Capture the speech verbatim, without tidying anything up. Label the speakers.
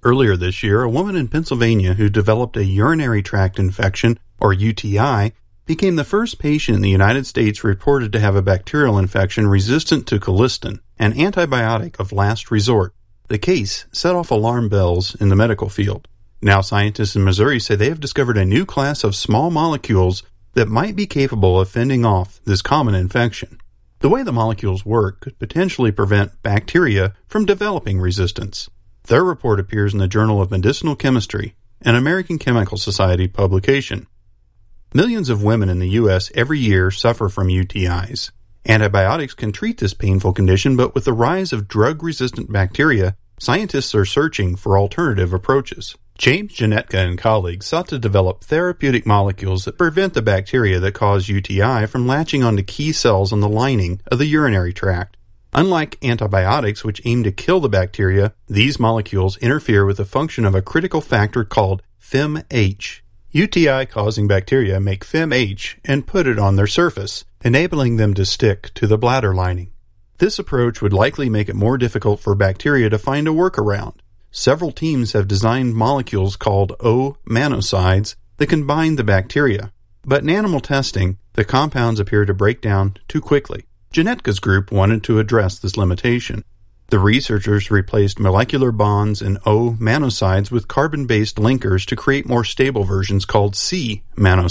Speaker 1: Earlier this year, a woman in Pennsylvania who developed a urinary tract infection, or U T I, became the first patient in the United States reported to have a bacterial infection resistant to colistin, an antibiotic of last resort. The case set off alarm bells in the medical field. Now scientists in Missouri say they have discovered a new class of small molecules that might be capable of fending off this common infection. The way the molecules work could potentially prevent bacteria from developing resistance. Their report appears in the Journal of Medicinal Chemistry, an American Chemical Society publication. Millions of women in the U S every year suffer from U T Is. Antibiotics can treat this painful condition, but with the rise of drug-resistant bacteria, scientists are searching for alternative approaches. James Janetka and colleagues sought to develop therapeutic molecules that prevent the bacteria that cause U T I from latching onto key cells on the lining of the urinary tract. Unlike antibiotics, which aim to kill the bacteria, these molecules interfere with the function of a critical factor called F I M H. U T I-causing bacteria make F I M H and put it on their surface, enabling them to stick to the bladder lining. This approach would likely make it more difficult for bacteria to find a workaround. Several teams have designed molecules called O-manosides that can bind the bacteria. But in animal testing, the compounds appear to break down too quickly. Janetka's group wanted to address this limitation. The researchers replaced molecular bonds in O-manosides with carbon-based linkers to create more stable versions called C-manosides.